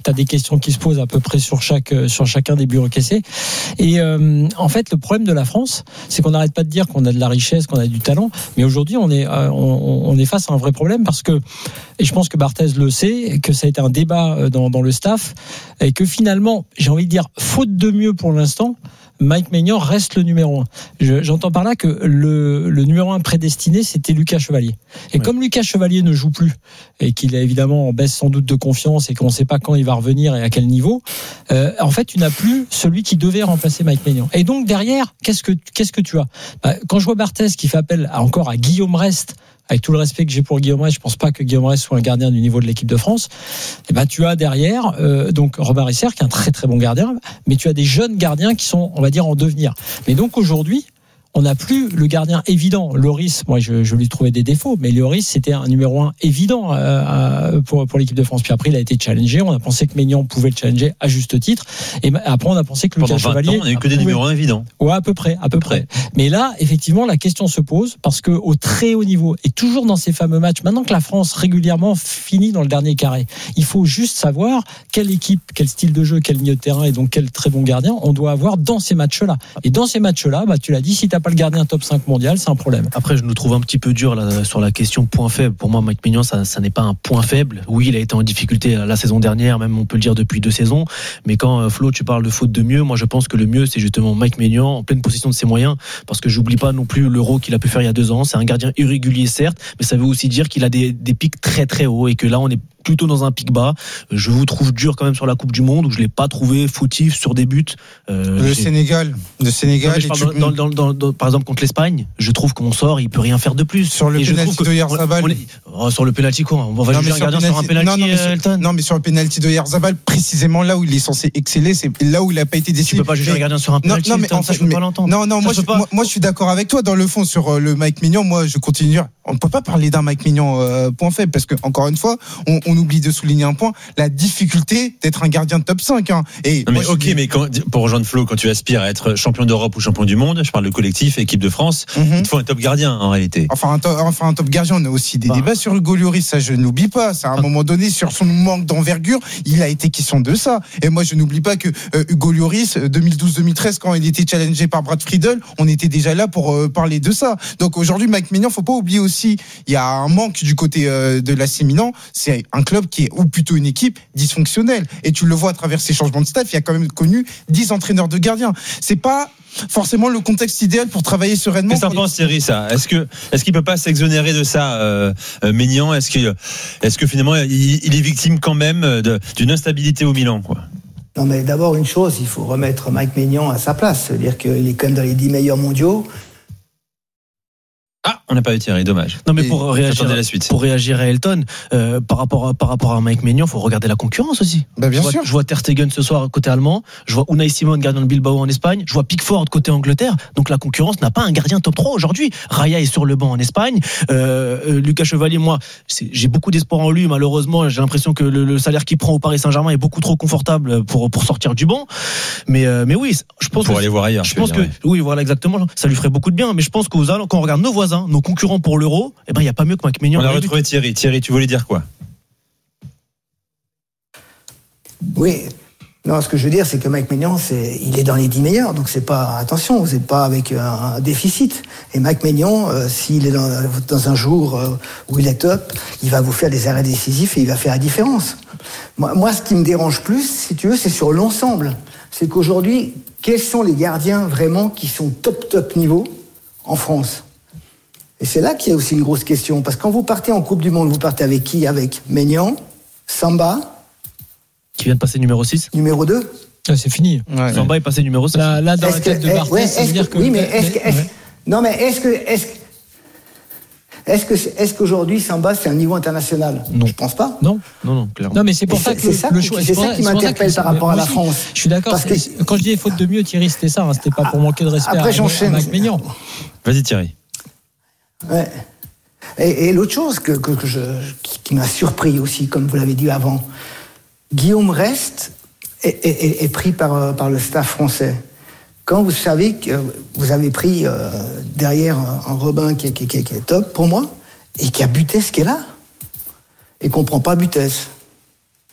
t'as des questions qui se posent à peu près sur chacun des buts encaissés. Et en fait, le problème de la France, c'est qu'on n'arrête pas de dire qu'on a de la richesse, qu'on a du talent, mais aujourd'hui, on est face à un vrai problème parce que, et je pense que Barthez le sait, que ça a été un débat dans le staff, et que finalement, j'ai envie de dire, faute de mieux pour l'instant, Mike Maignan reste le numéro 1. J'entends par là que le numéro 1 prédestiné, c'était Lucas Chevalier. Et comme Lucas Chevalier ne joue plus, et qu'il est évidemment en baisse sans doute de confiance, et qu'on ne sait pas quand il va revenir et à quel niveau, en fait, tu n'as plus celui qui devait remplacer Mike Maignan. Et donc, derrière, qu'est-ce que tu as ? Quand je vois Barthez qui fait appel encore à Guillaume Rest, avec tout le respect que j'ai pour Guillaume Rest, je pense pas que Guillaume Rest soit un gardien du niveau de l'équipe de France. Et tu as derrière donc Robin Risser qui est un très très bon gardien, mais tu as des jeunes gardiens qui sont, on va dire, en devenir. Mais donc aujourd'hui, on n'a plus le gardien évident. Loris, moi je lui trouvais des défauts, mais Loris c'était un numéro 1 évident pour l'équipe de France. Puis après il a été challengé, on a pensé que Maignan pouvait le challenger à juste titre, et après on a pensé que Lucas Chevalier... Pendant 20 ans, on n'a eu que des numéros 1 évidents. Ouais, à peu près. Mais là, effectivement, la question se pose parce que au très haut niveau, et toujours dans ces fameux matchs, maintenant que la France régulièrement finit dans le dernier carré, il faut juste savoir quelle équipe, quel style de jeu, quel milieu de terrain et donc quel très bon gardien on doit avoir dans ces matchs-là. Et dans ces matchs-là, tu l'as dit, si t'as pas le gardien top 5 mondial, c'est un problème. Après, je nous trouve un petit peu dur là, sur la question point faible. Pour moi, Mike Maignan, ça n'est pas un point faible. Oui, il a été en difficulté la saison dernière, même on peut le dire depuis 2 saisons. Mais quand Flo, tu parles de faute de mieux, moi je pense que le mieux, c'est justement Mike Maignan en pleine possession de ses moyens. Parce que j'oublie pas non plus l'Euro qu'il a pu faire il y a 2 ans. C'est un gardien irrégulier, certes, mais ça veut aussi dire qu'il a des pics très très hauts et que là, on est plutôt dans un pic bas. Je vous trouve dur quand même sur la Coupe du Monde où je l'ai pas trouvé fautif sur des buts. Le Sénégal. Non, je parle par exemple contre l'Espagne, je trouve qu'on sort, il peut rien faire de plus. Sur le penalty d'Oyarzabal. Sur le penalty quoi. On va juger un gardien sur un penalty. Non, mais sur le penalty d'Oyarzabal, précisément là où il est censé exceller, c'est là où il a pas été décidé. Tu peux pas juger un gardien sur un penalty. Non, mais en fait, je peux pas l'entendre. Non, moi je suis d'accord avec toi dans le fond sur le Mike Maignan. Moi, je continue. On ne peut pas parler d'un Mike Maignan point faible parce que encore une fois, on oublie de souligner un point, la difficulté d'être un gardien de top 5. Et non, mais pour rejoindre Flo, quand tu aspires à être champion d'Europe ou champion du monde, je parle de collectif, équipe de France, il te faut un top gardien en réalité. Enfin, un top gardien, on a aussi des débats sur Hugo Lloris, ça je n'oublie pas. Ça, à un moment donné, sur son manque d'envergure, il a été question de ça. Et moi, je n'oublie pas que Hugo Lloris, 2012-2013, quand il était challengé par Brad Friedel, on était déjà là pour parler de ça. Donc aujourd'hui, Mike Maignan, faut pas oublier aussi, il y a un manque du côté de l'AC Milan. C'est un club qui est, ou plutôt une équipe dysfonctionnelle. Et tu le vois à travers ces changements de staff, il y a quand même connu 10 entraîneurs de gardiens. C'est pas forcément le contexte idéal pour travailler sereinement. Qu'est-ce que t'en penses, Thierry, ça? Est-ce qu'il peut pas s'exonérer de ça, Maignan? Est-ce que finalement, il est victime quand même d'une instabilité au Milan, quoi? Non, mais d'abord, une chose, il faut remettre Mike Maignan à sa place. C'est-à-dire qu'il est quand même dans les 10 meilleurs mondiaux. Ah, on n'a pas eu Thierry, dommage. Non, mais pour réagir à Elton, par rapport à Mike Maignan, faut regarder la concurrence aussi. Bien sûr. Je vois Ter Stegen ce soir côté allemand, je vois Unai Simon gardien de Bilbao en Espagne, je vois Pickford côté Angleterre. Donc la concurrence n'a pas un gardien top 3 aujourd'hui. Raya est sur le banc en Espagne. Lucas Chevalier, moi, j'ai beaucoup d'espoir en lui. Malheureusement, j'ai l'impression que le salaire qu'il prend au Paris Saint-Germain est beaucoup trop confortable pour sortir du banc. Mais oui, je pense pour aller voir ailleurs. Je pense que oui, voilà exactement. Ça lui ferait beaucoup de bien. Mais je pense quand on regarde nos voisins, nos concurrents pour l'Euro, il n'y a pas mieux que Mike Maignan. On a retrouvé Thierry. Thierry, tu voulais dire quoi? Oui. Non, ce que je veux dire, c'est que Mike Maignan, il est dans les 10 meilleurs. Donc c'est pas, attention, vous n'êtes pas avec un déficit. Et Mike Maignan, s'il est dans un jour où il est top, il va vous faire des arrêts décisifs et il va faire la différence. Moi, ce qui me dérange plus, si tu veux, c'est sur l'ensemble. C'est qu'aujourd'hui, quels sont les gardiens vraiment qui sont top niveau en France? Et c'est là qu'il y a aussi une grosse question. Parce que quand vous partez en Coupe du Monde, vous partez avec qui? Avec Maignan, Samba. Qui vient de passer numéro 6. Numéro 2. Ah, c'est fini. Ouais. Samba est passé numéro 6. Là dans la tête de Barthez, ça veut dire que... Oui, mais est-ce qu'aujourd'hui, Samba, c'est un niveau international? Non. Je pense pas. Non, clairement. Non, mais c'est pour ça que le choix... C'est ça qui m'interpelle par rapport à la France. Je suis d'accord. Quand je dis faute de mieux, Thierry, c'était ça. C'était pas pour manquer de respect à Mike Maignan. Vas-y, Thierry. Ouais. Et l'autre chose qui m'a surpris aussi, comme vous l'avez dit avant, Guillaume Rest est pris par le staff français. Quand vous savez que vous avez pris derrière un Robin qui est top pour moi, et qui a Butez qui est là, et qu'on ne prend pas Butez.